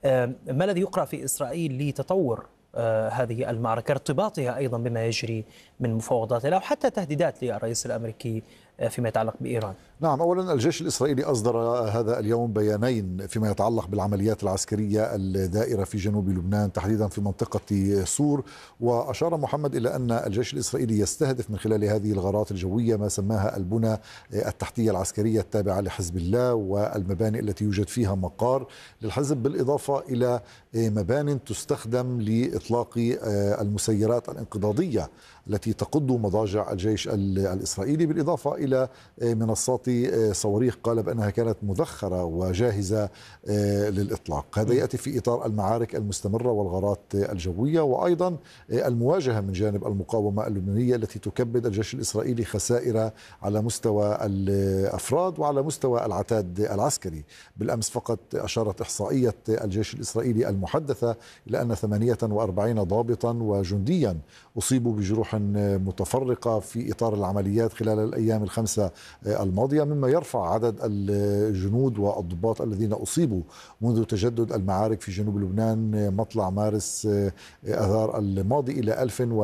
ما الذي يقرأ في إسرائيل لتطور هذه المعركة، ارتباطها أيضا بما يجري من مفاوضات له وحتى تهديدات للرئيس الأمريكي فيما يتعلق بإيران؟ نعم، أولا الجيش الإسرائيلي أصدر هذا اليوم بيانين فيما يتعلق بالعمليات العسكرية الدائرة في جنوب لبنان تحديدا في منطقة صور. وأشار محمد إلى أن الجيش الإسرائيلي يستهدف من خلال هذه الغارات الجوية ما سماها البنى التحتية العسكرية التابعة لحزب الله والمباني التي يوجد فيها مقار للحزب، بالإضافة إلى مبان تستخدم لإطلاق المسيرات الانقضاضية التي تقض مضاجع الجيش الإسرائيلي، بالإضافة إلى منصات صواريخ قال بأنها كانت مذخرة وجاهزة للإطلاق. هذا يأتي في إطار المعارك المستمرة والغارات الجوية، وأيضا المواجهة من جانب المقاومة اللبنانية التي تكبد الجيش الإسرائيلي خسائر على مستوى الأفراد وعلى مستوى العتاد العسكري. بالأمس فقط أشارت إحصائية الجيش الإسرائيلي المحدثة إلى أن 48 ضابطا وجنديا أصيبوا بجروح متفرقة في إطار العمليات خلال الأيام الخمسة الماضية، مما يرفع عدد الجنود والضباط الذين أصيبوا منذ تجدد المعارك في جنوب لبنان مطلع مارس أذار الماضي إلى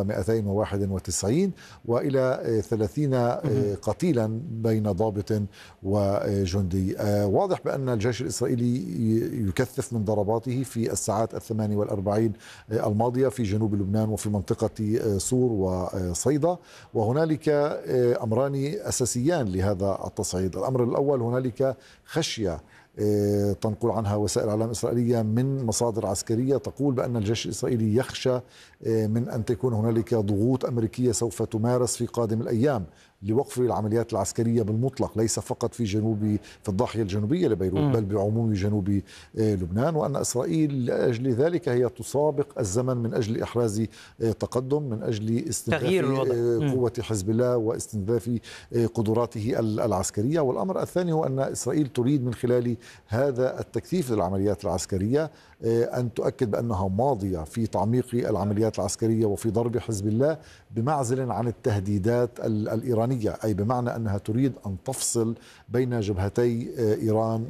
1291 وإلى 30 قتيلا بين ضابط وجندي. واضح بأن الجيش الإسرائيلي يكثف من ضرباته في الساعات 48 الماضية في جنوب لبنان وفي منطقة صور وصيدا، وهنالك أمران أساسيان لهذا التصعيد. الأمر الأول، هنالك خشية تنقل عنها وسائل الإعلام الإسرائيلية من مصادر عسكرية تقول بأن الجيش الإسرائيلي يخشى من أن تكون هنالك ضغوط أمريكية سوف تمارس في قادم الأيام لوقف العمليات العسكرية بالمطلق، ليس فقط في الضاحية الجنوبية لبيروت بل بعموم جنوب لبنان، وأن إسرائيل لأجل ذلك هي تسابق الزمن من أجل إحراز تقدم، من أجل استنزاف قوة حزب الله واستنزاف قدراته العسكرية. والأمر الثاني هو أن إسرائيل تريد من خلال هذا التكثيف للعمليات العسكرية أن تؤكد بأنها ماضية في تعميق العمليات العسكرية وفي ضرب حزب الله بمعزل عن التهديدات الإيرانية، أي بمعنى أنها تريد أن تفصل بين جبهتي إيران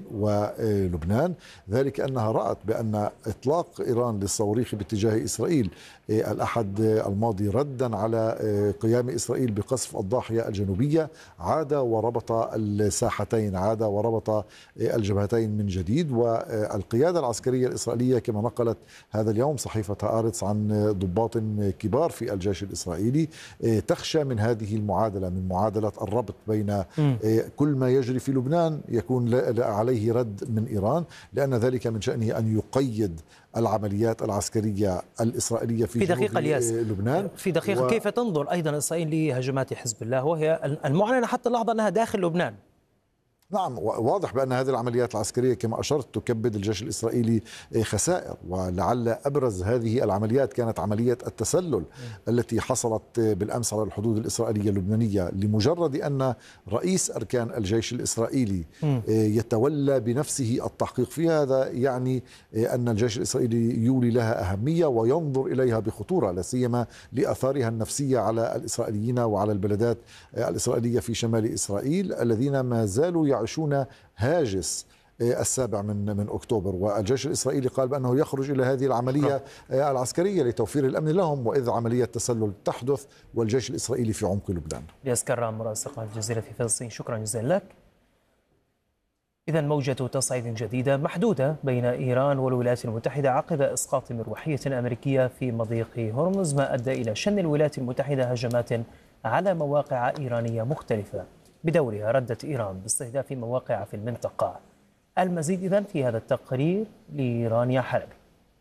ولبنان، ذلك أنها رأت بأن إطلاق إيران للصواريخ باتجاه إسرائيل الأحد الماضي ردا على قيام إسرائيل بقصف الضاحية الجنوبية عاد وربط الساحتين، عاد وربط الجبهتين من جديد. والقيادة العسكرية الإسرائيلية كما نقلت هذا اليوم صحيفة هآرتس عن ضباط كبار في الجيش الإسرائيلي تخشى من هذه المعادلة، من معادلة الربط بين كل ما يجري في لبنان يكون عليه رد من إيران، لأن ذلك من شأنه أن يقيد العمليات العسكرية الإسرائيلية في دقيقة لبنان. في دقيقة كيف تنظر أيضا إسرائيل لهجمات حزب الله وهي المعلنة حتى اللحظة أنها داخل لبنان؟ نعم، واضح بأن هذه العمليات العسكرية كما أشرت تكبد الجيش الإسرائيلي خسائر، ولعل أبرز هذه العمليات كانت عملية التسلل التي حصلت بالأمس على الحدود الإسرائيلية اللبنانية، لمجرد أن رئيس أركان الجيش الإسرائيلي يتولى بنفسه التحقيق فيها. هذا يعني أن الجيش الإسرائيلي يولي لها أهمية وينظر إليها بخطورة، لا سيما لأثارها النفسية على الإسرائيليين وعلى البلدات الإسرائيلية في شمال إسرائيل الذين ما زالوا يعيشون هاجس 7 من أكتوبر. والجيش الإسرائيلي قال بأنه يخرج إلى هذه العملية العسكرية لتوفير الأمن لهم، وإذ عملية تسلل تحدث والجيش الإسرائيلي في عمق لبنان. إلياس كرام مراسل الجزيرة في فلسطين، شكرا جزيلا لك. إذا موجة تصعيد جديدة محدودة بين إيران والولايات المتحدة عقب إسقاط مروحية أمريكية في مضيق هرمز، ما أدى إلى شن الولايات المتحدة هجمات على مواقع إيرانية مختلفة، بدورها ردت إيران باستهداف مواقع في المنطقة. المزيد إذن في هذا التقرير لرانيا حلبي.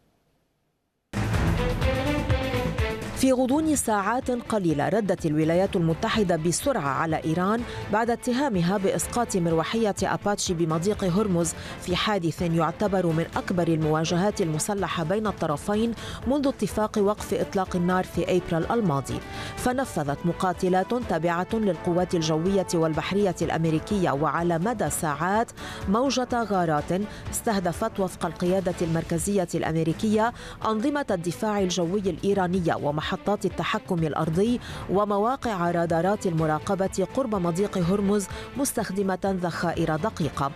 في غضون ساعات قليلة ردت الولايات المتحدة بسرعة على إيران بعد اتهامها بإسقاط مروحية أباتشي بمضيق هرمز في حادث يعتبر من أكبر المواجهات المسلحة بين الطرفين منذ اتفاق وقف إطلاق النار في أبريل الماضي. فنفذت مقاتلات تابعة للقوات الجوية والبحرية الأمريكية وعلى مدى ساعات موجة غارات استهدفت وفق القيادة المركزية الأمريكية أنظمة الدفاع الجوي الإيرانية ومحطات التحكم الأرضي ومواقع رادارات المراقبة قرب مضيق هرمز مستخدمة ذخائر دقيقة.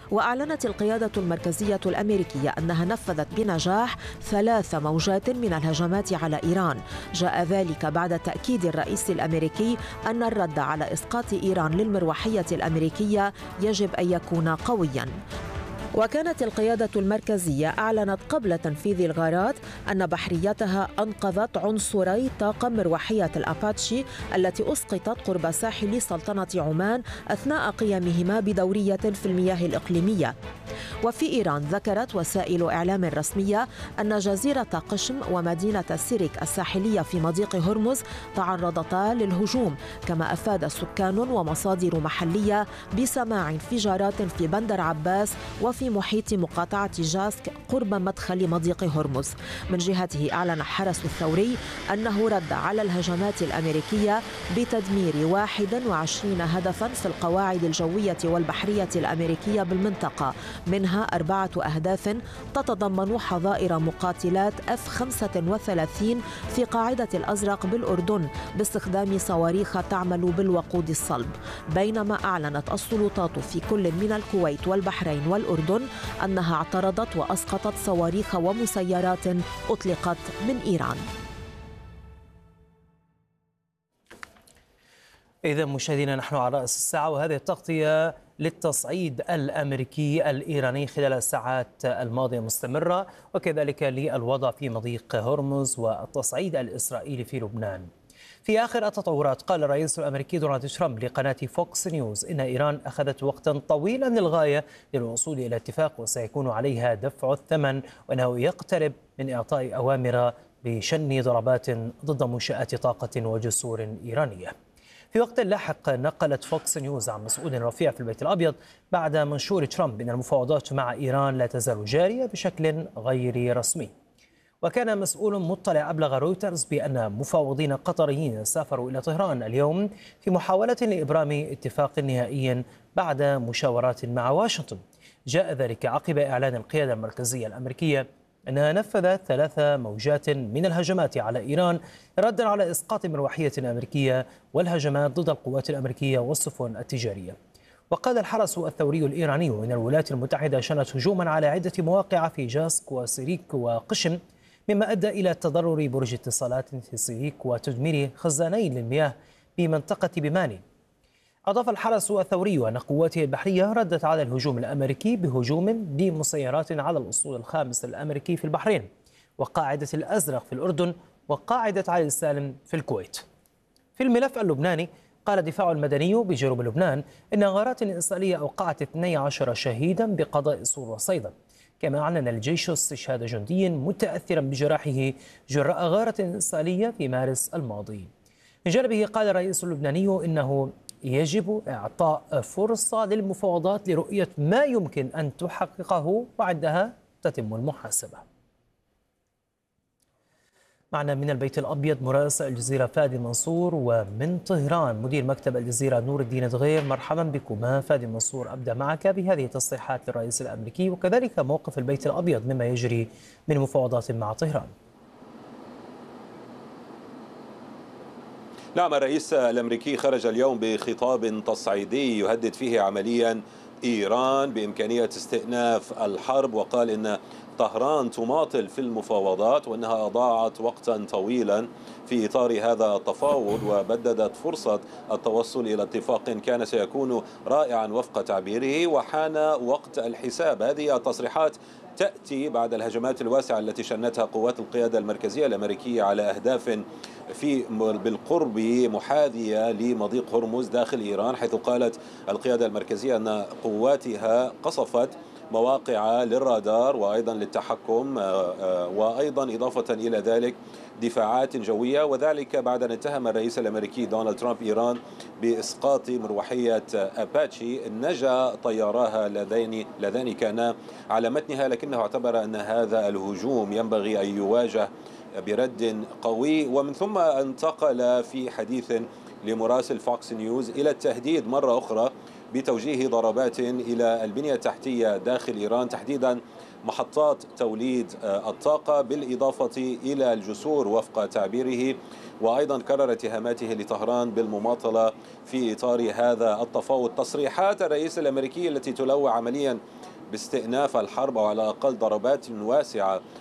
وأعلنت القيادة المركزية الأمريكية أنها نفذت بنجاح 3 موجات من الهجمات على إيران. جاء ذلك بعد تأكيد الرئيس الأمريكي أن الرد على إسقاط إيران للمروحية الأمريكية يجب أن يكون قوياً. وكانت القيادة المركزية أعلنت قبل تنفيذ الغارات أن بحريتها أنقذت عنصري طاقم مروحية الأباتشي التي أسقطت قرب ساحل سلطنة عمان أثناء قيامهما بدورية في المياه الإقليمية. وفي إيران ذكرت وسائل إعلام رسمية أن جزيرة قشم ومدينة سيرك الساحلية في مضيق هرمز تعرضتا للهجوم، كما أفاد سكان ومصادر محلية بسماع انفجارات في بندر عباس وفي محيط مقاطعة جاسك قرب مدخل مضيق هرمز. من جهته أعلن حرس الثوري أنه رد على الهجمات الأمريكية بتدمير 21 هدفا في القواعد الجوية والبحرية الأمريكية بالمنطقة، منها 4 أهداف تتضمن حظائر مقاتلات F-35 في قاعدة الأزرق بالأردن باستخدام صواريخ تعمل بالوقود الصلب. بينما أعلنت السلطات في كل من الكويت والبحرين والأردن أنها اعترضت وأسقطت صواريخ ومسيرات أطلقت من إيران. إذا مشاهدينا، نحن على رأس الساعة، وهذه التغطية للتصعيد الأمريكي الإيراني خلال الساعات الماضية مستمرة، وكذلك للوضع في مضيق هرمز والتصعيد الإسرائيلي في لبنان. في آخر التطورات، قال الرئيس الأمريكي دونالد ترامب لقناة فوكس نيوز إن إيران أخذت وقتا طويلا للغاية للوصول إلى اتفاق وسيكون عليها دفع الثمن، وأنه يقترب من إعطاء أوامر بشن ضربات ضد منشآت طاقة وجسور إيرانية. في وقت لاحق نقلت فوكس نيوز عن مسؤول رفيع في البيت الأبيض بعد منشور ترامب أن المفاوضات مع إيران لا تزال جارية بشكل غير رسمي. وكان مسؤول مطلع أبلغ رويترز بأن مفاوضين قطريين سافروا إلى طهران اليوم في محاولة لإبرام اتفاق نهائي بعد مشاورات مع واشنطن. جاء ذلك عقب إعلان القيادة المركزية الأمريكية أنها نفذت 3 موجات من الهجمات على إيران ردا على إسقاط مروحية أمريكية والهجمات ضد القوات الأمريكية والسفن التجارية. وقال الحرس الثوري الإيراني أن الولايات المتحدة شنت هجوما على عدة مواقع في جاسك وسيريك وقشم، مما أدى إلى تضرر برج اتصالات في سيريك وتدمير خزانين للمياه بمنطقة بماني. أضاف الحرس الثوري أن قواته البحرية ردت على الهجوم الأمريكي بهجوم بمسيرات على الأسطول الخامس الأمريكي في البحرين، وقاعدة الأزرق في الأردن، وقاعدة علي السالم في الكويت. في الملف اللبناني، قال الدفاع المدني بجنوب لبنان إن غارات إسرائيلية أوقعت 12 شهيدا بقضاء سور وصيدا. كما أعلن الجيش استشهاد جندي متأثرا بجراحه جراء غارة إسرائيلية في مارس الماضي. من جانبه، قال الرئيس اللبناني إنه يجب إعطاء فرصة للمفاوضات لرؤية ما يمكن أن تحققه، وعندها تتم المحاسبة. معنا من البيت الأبيض مراسل الجزيرة فادي منصور، ومن طهران مدير مكتب الجزيرة نور الدين دغير. مرحبا بكما فادي منصور. أبدأ معك بهذه التصريحات للرئيس الأمريكي وكذلك موقف البيت الأبيض مما يجري من مفاوضات مع طهران. نعم، الرئيس الأمريكي خرج اليوم بخطاب تصعيدي يهدد فيه عمليا إيران بإمكانية استئناف الحرب، وقال إن طهران تماطل في المفاوضات وأنها أضاعت وقتا طويلا في إطار هذا التفاوض، وبددت فرصة التوصل إلى اتفاق كان سيكون رائعا وفق تعبيره، وحان وقت الحساب. هذه التصريحات تأتي بعد الهجمات الواسعة التي شنتها قوات القيادة المركزية الأمريكية على أهداف بالقرب محاذية لمضيق هرمز داخل إيران، حيث قالت القيادة المركزية أن قواتها قصفت مواقع للرادار وأيضا للتحكم، وأيضا إضافة إلى ذلك دفاعات جوية، وذلك بعد أن اتهم الرئيس الأمريكي دونالد ترامب إيران بإسقاط مروحية أباتشي. نجا طياراها اللذان كانا على متنها، لكنه اعتبر أن هذا الهجوم ينبغي أن يواجه برد قوي، ومن ثم انتقل في حديث لمراسل فوكس نيوز إلى التهديد مرة أخرى بتوجيه ضربات إلى البنية التحتية داخل إيران، تحديدا محطات توليد الطاقة بالإضافة إلى الجسور وفق تعبيره. وأيضا كرر اتهاماته لطهران بالمماطلة في إطار هذا التفاوض. تصريحات الرئيس الأمريكي التي تلوح عمليا باستئناف الحرب أو على الأقل ضربات واسعة